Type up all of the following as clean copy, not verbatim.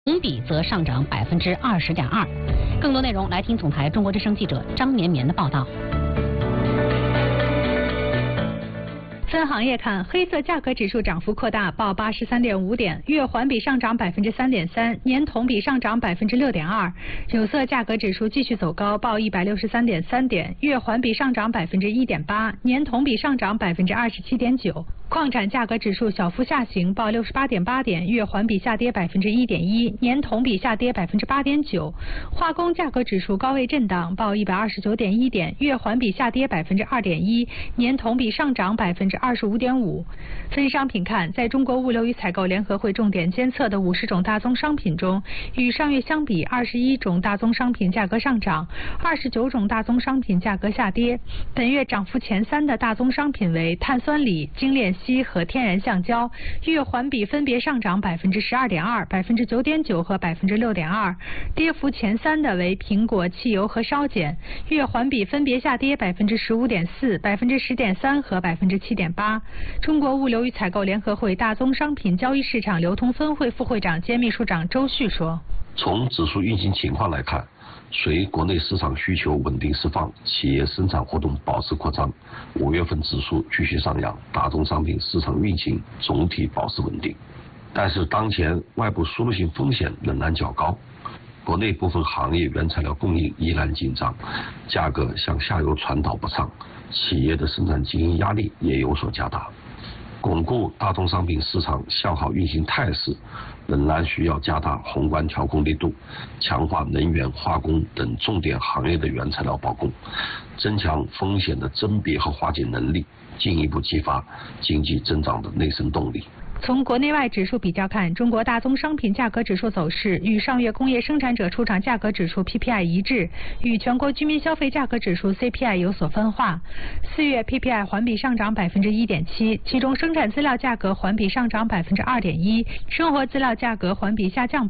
同比则上涨20.2%。更多内容来听总台中国之声记者张绵绵的报道。 分行业看，黑色价格指数涨幅扩大，报83.5点，月环比上涨3.3%，年同比上涨6.2%。有色价格指数继续走高，报163.3点，月环比上涨1.8%，年同比上涨27.9%。矿产价格指数小幅下行，报68.8点，月环比下跌1.1%，年同比下跌8.9%。化工价格指数高位震荡，报129.1点，月环比下跌2.1%，年同比上涨25.5%。分商品看，在中国物流与采购联合会重点监测的50种大宗商品中，与上月相比，21种大宗商品价格上涨，29种大宗商品价格下跌。本月涨幅前3的大宗商品为碳酸锂、精炼硒和天然橡胶，月环比分别上涨12.2%、9.9%和6.2%。跌幅前3的为苹果、汽油和烧碱，月环比分别下跌15.4%、10.3%和7.8%。中国物流与采购联合会大宗商品交易市场流通分会副会长兼秘书长周旭说：“ 从指数运行情况来看，随国内市场需求稳定释放，企业生产活动保持扩张，5月份指数继续上扬，大宗商品市场运行总体保持稳定。但是当前外部输入性风险仍然较高，国内部分行业原材料供应依然紧张，价格向下游传导不畅，企业的生产经营压力也有所加大。巩固大宗商品市场向好运行态势，仍然需要加大宏观调控力度，强化能源、化工等重点行业的原材料保供，增强风险的甄别和化解能力，进一步激发经济增长的内生动力。” 从国内外指数比较看，中国大宗商品价格指数走势与上月工业生产者出厂价格指数 PPI 一致，与全国居民消费价格指数 CPI 有所分化。4月 PPI 环比上涨1.7%，其中生产资料价格环比上涨2.1%，生活资料价格环比下降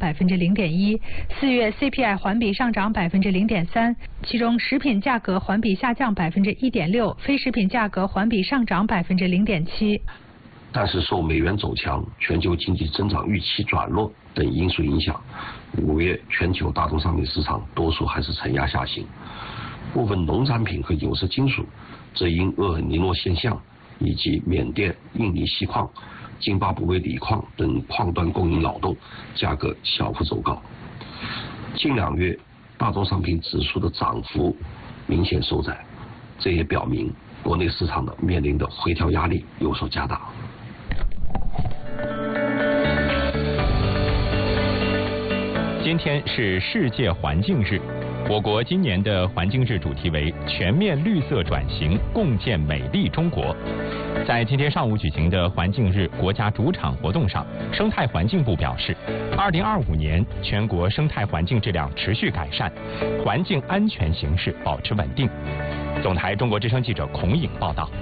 0.1%。4月 CPI 环比上涨0.3%，其中食品价格环比下降1.6%，非食品价格环比上涨0.7%。 但是受美元走强、全球经济增长预期转弱等因素影响，5月全球大宗商品市场多数还是承压下行，部分农产品和有色金属则因厄尔尼诺现象以及缅甸、印尼锡矿、津巴布韦锂矿等矿端供应扰动，价格小幅走高。近2月大宗商品指数的涨幅明显收窄，这也表明国内市场的面临的回调压力有所加大。 今天是世界环境日，我国今年的环境日主题为全面绿色转型，共建美丽中国。在今天上午举行的环境日国家主场活动上，生态环境部表示，2025年全国生态环境质量持续改善，环境安全形势保持稳定。总台中国之声记者孔颖报道。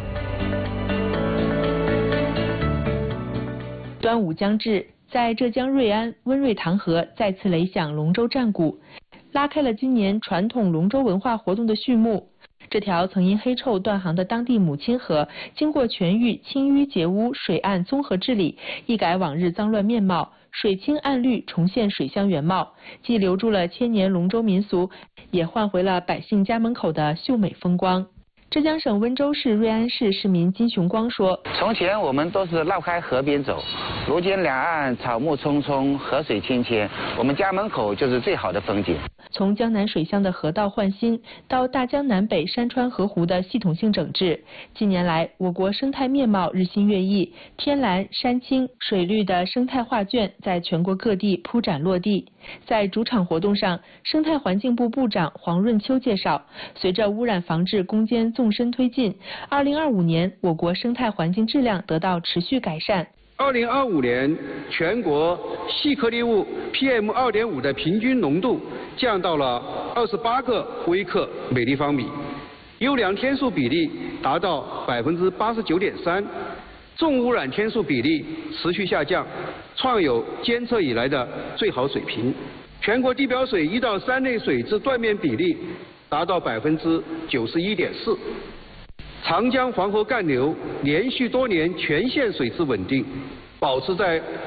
端午将至，在浙江瑞安，温瑞塘河再次雷响龙舟战鼓，拉开了今年传统龙舟文化活动的序幕。这条曾因黑臭断航的当地母亲河，经过全域清淤截污、水岸综合治理，一改往日脏乱面貌，水清岸绿，重现水乡原貌，既留住了千年龙舟民俗，也换回了百姓家门口的秀美风光。浙江省温州市瑞安市市民金雄光说：“ 从前我们都是绕开河边走，如今两岸草木葱葱，河水清清，我们家门口就是最好的风景。” 从江南水乡的河道换新，到大江南北山川河湖的系统性整治，近年来我国生态面貌日新月异，天蓝、山青、水绿的生态画卷在全国各地铺展落地。在主场活动上，生态环境部部长黄润秋介绍，随着污染防治攻坚纵深推进，2025年我国生态环境质量得到持续改善。 2025年全国细颗粒物 PM2.5 的平均浓度降到了28个微克每立方米，优良天数比例达到89.3%，重污染天数比例持续下降，创有监测以来的最好水平。全国地表水1到3类水质断面比例达到91.4%。长江黄河干流连续多年全线水质稳定，保持在